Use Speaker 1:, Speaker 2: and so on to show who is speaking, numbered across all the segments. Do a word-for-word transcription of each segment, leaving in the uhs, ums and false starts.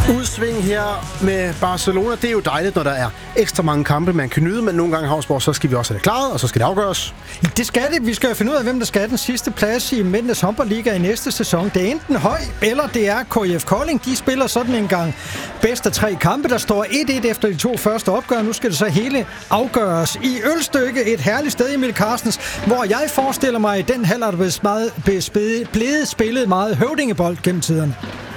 Speaker 1: Udsving her med Barcelona. Det er jo dejligt, når der er ekstra mange kampe, man kan nyde, men nogle gange Havsborg, så skal vi også have det klaret, og så skal det afgøres.
Speaker 2: Det skal det. Vi skal jo finde ud af, hvem der skal have den sidste plads i Mændenes håndboldliga i næste sæson. Det er enten Høj, eller det er K I F Kolding. De spiller sådan en gang bedst af tre kampe. Der står et et efter de to første opgør. Nu skal det så hele afgøres i Ølstykke. Et herligt sted, Emil Carstens, hvor jeg forestiller mig, at den halv er blevet spillet meget høvdingebold gennem tiderne.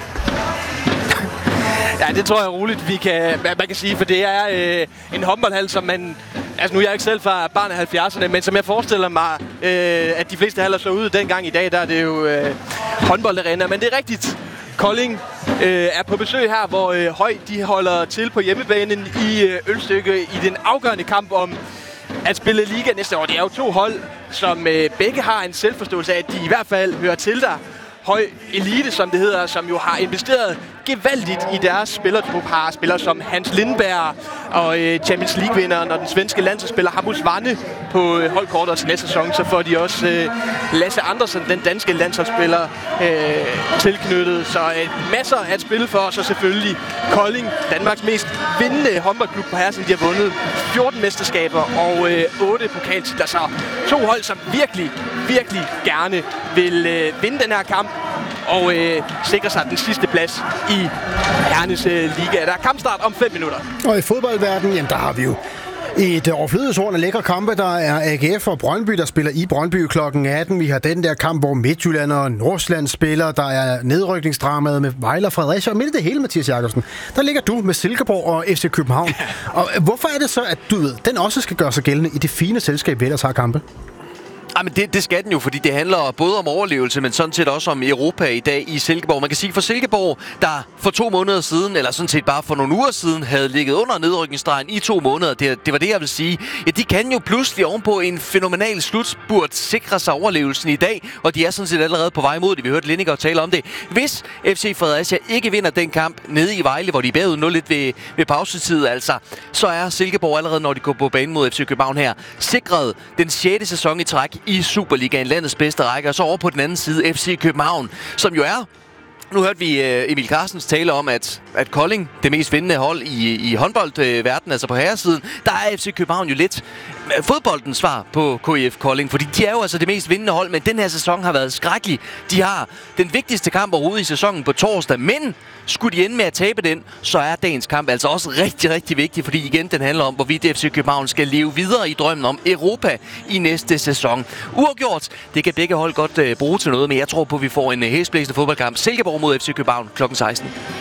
Speaker 3: Ja, det tror jeg roligt, vi kan, man kan sige, for det er øh, en håndboldhal, som man... Altså, nu er jeg ikke selv fra barn af halvfjerdserne, men som jeg forestiller mig, øh, at de fleste haller så ud dengang i dag, der er det jo øh, håndboldarena. Men det er rigtigt. Kolding øh, er på besøg her, hvor øh, Høj de holder til på hjemmebanen i øh, Ølstykke i den afgørende kamp om at spille liga næste år. Det er jo to hold, som øh, begge har en selvforståelse af, at de i hvert fald hører til der. Høj Elite, som det hedder, som jo har investeret gevaldigt i deres spillertrup, har spillere som Hans Lindberg og øh, Champions League-vinderen og den svenske landsholdsspiller Hampus Wanne på øh, holdkortet til næste sæson. Så får de også øh, Lasse Andersen, den danske landsholdsspiller, øh, tilknyttet. Så øh, masser at spille for, og så selvfølgelig Kolding, Danmarks mest vindende håndboldklub på herresiden. De har vundet fjorten mesterskaber og øh, otte pokaltitler. Så to hold, som virkelig, virkelig gerne vil øh, vinde den her kamp og øh, sikre sig den sidste plads i herrenes øh, liga. Der er kampstart om fem minutter.
Speaker 1: Og i fodboldverdenen, jamen der har vi jo et overflødighedshorn af lækre kampe. Der er A G F og Brøndby, der spiller i Brøndby klokken atten. Vi har den der kamp, hvor Midtjylland og Nordsjælland spiller. Der er nedrykningsdramaet med Vejle og Fredericia. Og midt i det hele, Mathias Jakobsen, der ligger du med Silkeborg og F C København. Og hvorfor er det så, at du ved, den også skal gøre sig gældende i det fine selskab, vi ellers har kampe?
Speaker 4: Ja, men det, det skal den jo, fordi det handler både om overlevelse, men sådan set også om Europa i dag i Silkeborg. Man kan sige for Silkeborg, der for to måneder siden, eller sådan set bare for nogle uger siden, havde ligget under nedrykningsstregen i to måneder. Det, det var det, jeg vil sige. Ja, de kan jo pludselig ovenpå en fænomenal slutspurt sikre sig overlevelsen i dag, og de er sådan set allerede på vej mod det. Vi hørte Lindinger tale om det. Hvis F C Fredericia ikke vinder den kamp nede i Vejle, hvor de er bagud nul et ved, ved pausetid, altså, så er Silkeborg allerede, når de går på banen mod F C København her, sikret den sjette sæson i træk i Superligaen, landets bedste række, og så over på den anden side F C København, som jo er... Nu hørte vi uh, Emil Carstens tale om, at, at Kolding, det mest vindende hold i, i håndboldverdenen, uh, altså på herresiden, der er F C København jo lidt uh, fodboldens svar på K I F Kolding, fordi de er jo altså det mest vindende hold, men den her sæson har været skrækkelig. De har den vigtigste kamp overhovedet i sæsonen på torsdag, men skulle de ende med at tabe den, så er dagens kamp altså også rigtig, rigtig vigtig, fordi igen, den handler om, hvorvidt F C København skal leve videre i drømmen om Europa i næste sæson. Uafgjort, det kan begge hold godt uh, bruge til noget, men jeg tror på, at vi får en uh, hæsblæsende fodboldkamp. Silkeborg mod F C København klokken seksten.